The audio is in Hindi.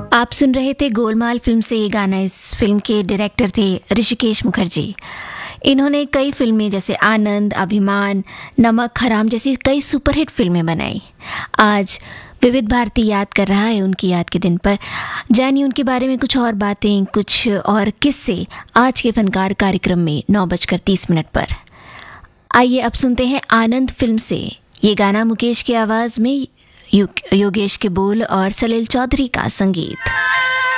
आप सुन रहे थे गोलमाल फिल्म से ये गाना। इस फिल्म के डायरेक्टर थे ऋषिकेश मुखर्जी। इन्होंने कई फिल्में जैसे आनंद, अभिमान, नमक हराम जैसी कई सुपरहिट फिल्में बनाई। आज विविध भारती याद कर रहा है उनकी याद के दिन पर। जानिए उनके बारे में कुछ और बातें, कुछ और किस्से आज के फनकार कार्यक्रम में 9:30 पर। आइए अब सुनते हैं आनंद फिल्म से ये गाना। मुकेश की आवाज़ में योगेश के बोल और सलील चौधरी का संगीत।